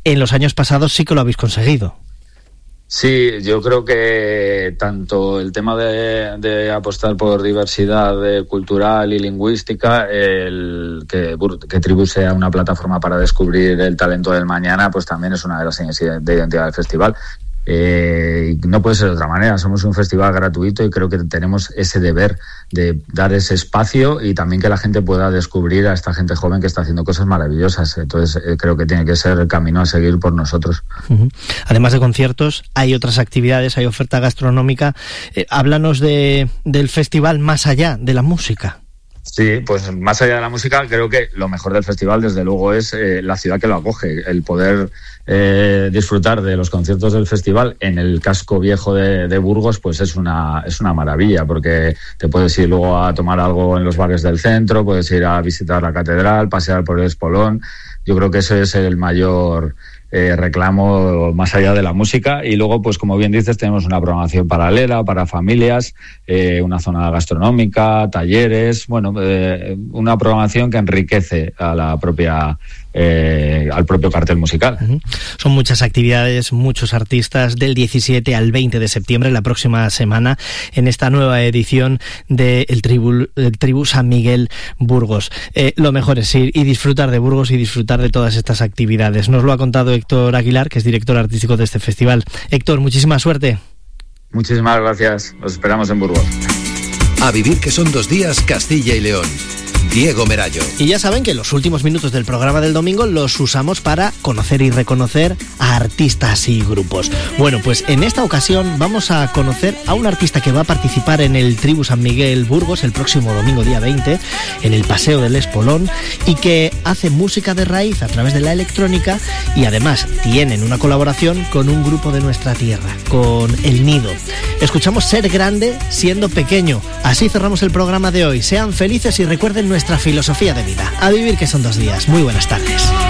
en los años pasados sí que lo habéis conseguido. Sí, yo creo que tanto el tema de apostar por diversidad cultural y lingüística, que Tribu sea una plataforma para descubrir el talento del mañana, pues también es una de las señas de identidad del festival. No puede ser de otra manera, somos un festival gratuito y creo que tenemos ese deber de dar ese espacio y también que la gente pueda descubrir a esta gente joven que está haciendo cosas maravillosas. Entonces creo que tiene que ser el camino a seguir por nosotros. Además de conciertos, hay otras actividades, hay oferta gastronómica. Háblanos del festival más allá de la música. Sí, pues más allá de la música, creo que lo mejor del festival, desde luego, es la ciudad que lo acoge. El poder disfrutar de los conciertos del festival en el casco viejo de Burgos, pues es una maravilla, porque te puedes ir luego a tomar algo en los bares del centro, puedes ir a visitar la catedral, pasear por el Espolón. Yo creo que ese es el mayor reclamo más allá de la música. Y luego, pues como bien dices, tenemos una programación paralela para familias, una zona gastronómica, talleres, una programación que enriquece a la propia al propio cartel musical. Son muchas actividades, muchos artistas, del 17 al 20 de septiembre, la próxima semana, en esta nueva edición del Tribu San Miguel Burgos. Lo mejor es ir y disfrutar de Burgos y disfrutar de todas estas actividades. Nos lo ha contado Héctor Aguilar, que es director artístico de este festival. Héctor, muchísima suerte. Muchísimas gracias. Os esperamos en Burgos. A vivir, que son 2 días, Castilla y León. Diego Merallo. Y ya saben que los últimos minutos del programa del domingo los usamos para conocer y reconocer a artistas y grupos. Bueno, pues en esta ocasión vamos a conocer a un artista que va a participar en el Tribu San Miguel Burgos el próximo domingo día 20 en el Paseo del Espolón, y que hace música de raíz a través de la electrónica, y además tienen una colaboración con un grupo de nuestra tierra, con El Nido. Escuchamos Ser grande siendo pequeño. Así cerramos el programa de hoy. Sean felices y recuerden nuestra filosofía de vida. A vivir, que son 2 días. Muy buenas tardes.